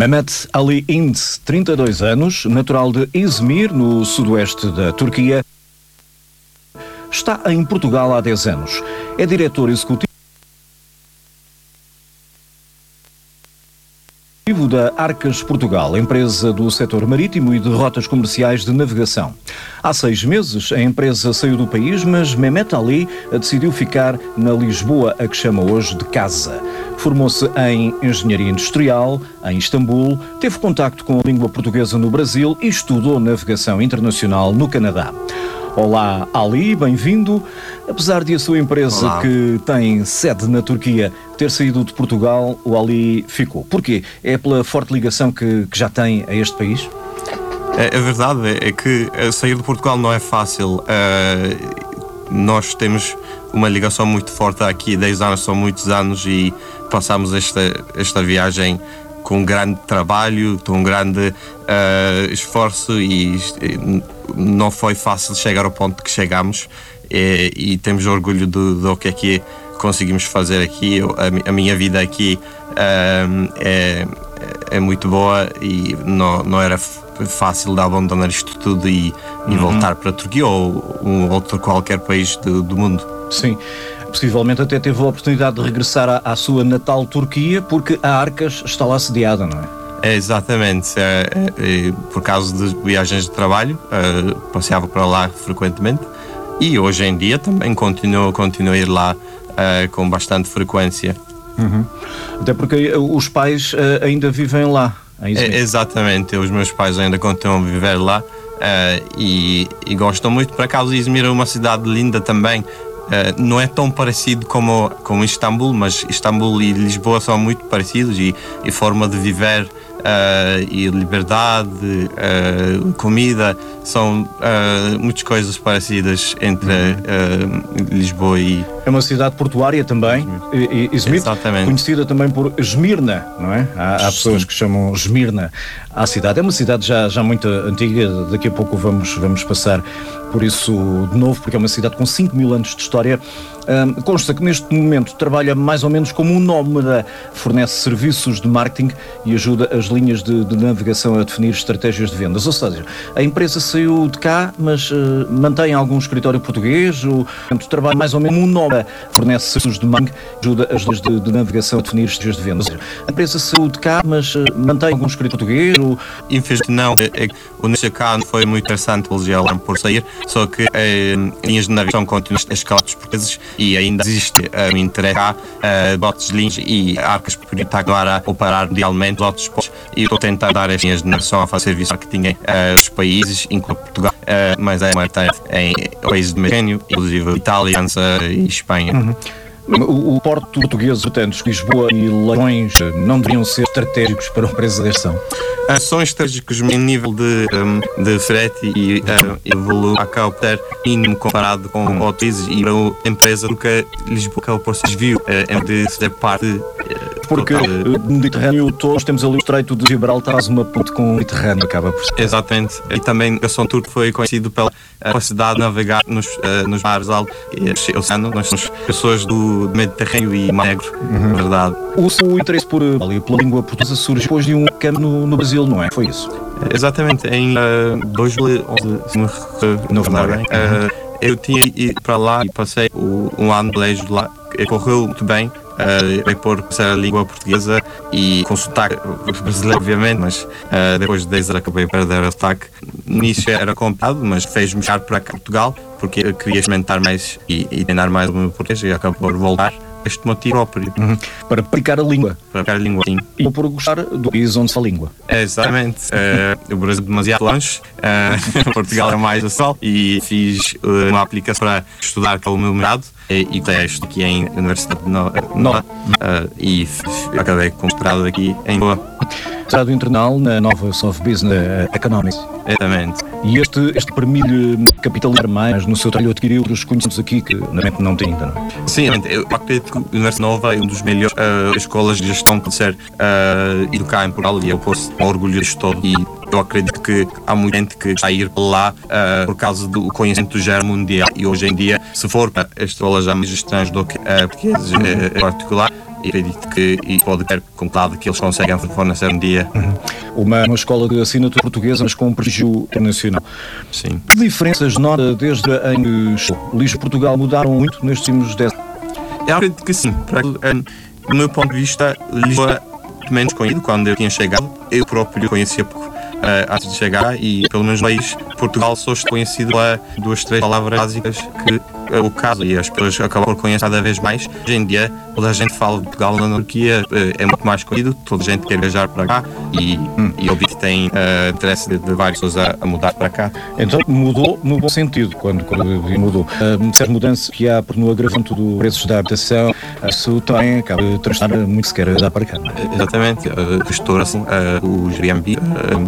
Mehmet Ali Ind, 32 anos, natural de Izmir, no sudoeste da Turquia, está em Portugal há 10 anos. É diretor executivo da Arcas Portugal, empresa do setor marítimo e de rotas comerciais de navegação. Há 6 meses a empresa saiu do país, mas Mehmet Ali decidiu ficar na Lisboa, a que chama hoje de casa. Formou-se em Engenharia Industrial, em Istambul, teve contacto com a língua portuguesa no Brasil e estudou navegação internacional no Canadá. Olá, Ali, bem-vindo. Apesar de a sua empresa, Olá, que tem sede na Turquia, ter saído de Portugal, o Ali ficou. Porquê? É pela forte ligação que já tem a este país? A verdade é que sair de Portugal não é fácil. Nós temos uma ligação muito forte aqui, 10 anos são muitos anos e passamos esta viagem com um grande trabalho, com um grande esforço e não foi fácil chegar ao ponto que chegamos e temos orgulho do que aqui conseguimos fazer aqui. A minha vida aqui é muito boa e não era fácil de abandonar isto tudo e voltar para a Turquia ou um outro qualquer país do mundo. Sim. Possivelmente até teve a oportunidade de regressar à sua natal Turquia, porque a Arcas está lá sediada, não é? Exatamente. Por causa de viagens de trabalho, passeava para lá frequentemente e hoje em dia também continuo a ir lá com bastante frequência. Até porque os pais ainda vivem lá. Exatamente, os meus pais ainda continuam a viver lá e gostam muito. Por acaso, Izmir é uma cidade linda também. Não é tão parecido como Istambul, mas Istambul e Lisboa são muito parecidos e forma de viver e liberdade, comida, são muitas coisas parecidas entre Lisboa e... É uma cidade portuária também, Izmir, conhecida também por Esmirna, não é? Há pessoas que chamam Esmirna à cidade. É uma cidade já muito antiga, daqui a pouco vamos passar por isso de novo, porque é uma cidade com 5.000 anos de história. Consta que neste momento trabalha mais ou menos como um nómada, fornece serviços de marketing e ajuda as linhas de navegação a definir estratégias de vendas. Ou seja, a empresa saiu de cá, mas mantém algum escritório português, trabalha mais ou menos como um nómada, fornece serviços de marketing e ajuda as linhas de navegação a definir estratégias de vendas. Ou seja, a empresa saiu de cá, mas mantém algum escritório português? Infelizmente não. O negócio cá não foi muito interessante por sair, só que linhas de navegação continuam a escalar dos portugueses e ainda existe um interesse cá, botes de linhas e Arcas está agora a operar mundialmente os outros portos e estou a tentar dar as linhas de navegação a fazer serviço de marketing dos países, incluindo Portugal, mas é uma em países do Mediterrâneo, inclusive Itália, França e Espanha. O porto português, portanto, Lisboa e Lagões não deveriam ser estratégicos para uma empresa desta? São estratégicos em nível de frete e volume acaba por ter mínimo comparado com outros e para a empresa porque Lisboa acaba por ser desvio de ser parte. Porque no Mediterrâneo todos temos ali o Estreito de Gibraltar, uma ponte com o Mediterrâneo, acaba por ser. Exatamente. E também a São Turco foi conhecido pela capacidade de navegar nos mares altos e oceano. Nós somos pessoas do Mediterrâneo e Mar Negro, verdade. O seu interesse pela língua portuguesa surge depois de um campo no Brasil, não é? Foi isso? Exatamente. Em 2011, se me recordo bem, eu tinha ido para lá e passei um ano de colégio lá. Correu muito bem. Por ser a língua portuguesa e com sotaque brasileiro, obviamente, mas depois de 10 anos acabei a perder o sotaque. No início era complicado, mas fez-me chegar para cá, Portugal, porque eu queria experimentar mais e treinar mais o meu português e acabou por voltar. Este motivo próprio. Para aplicar a língua. Para aplicar a língua, sim. E por gostar do país onde se fala a língua. Exatamente. O Brasil é demasiado longe, Portugal é mais a sol e fiz uma aplicação para estudar com o meu mestrado e estou aqui em Universidade de Nova e acabei com o mestrado aqui em Boa. Mestrado internacional na Nova Soft Business Economics. Exatamente. E este permite capitalizar mais no seu trabalho, adquirir outros conhecimentos aqui que normalmente não tem ainda, não é? Sim, eu acredito que a Universidade Nova é uma das melhores escolas de gestão que pode ser educar em Portugal e eu posso ter orgulho disto todo e eu acredito que há muita gente que está a ir para lá por causa do conhecimento geral mundial e hoje em dia, se for para esta escola já mais estrangeiros do que portugueses em particular, e acredito que pode ter conclado que eles conseguem fornecer um dia. Uma escola de assinatura portuguesa, mas com um prestígio internacional. Sim. Que diferenças nota desde em que Lisboa e Portugal mudaram muito nestes últimos 10 anos? Eu acredito que sim. Do meu ponto de vista, Lisboa é menos conhecido. Quando eu tinha chegado, eu próprio conhecia pouco antes de chegar, e pelo menos no país Portugal só estou conhecido a 2, 3 palavras básicas que é o caso, e as pessoas acabam por conhecer cada vez mais. Hoje em dia toda a gente fala de Portugal na Turquia, é muito mais conhecido, toda a gente quer viajar para cá e eu vi que tem interesse de várias pessoas a mudar para cá. Então mudou no bom sentido quando mudou. Certa mudança que há no agravamento dos preços da habitação, isso também acaba de transformar muito se quer dar para cá. Exatamente, restauração, os Airbnb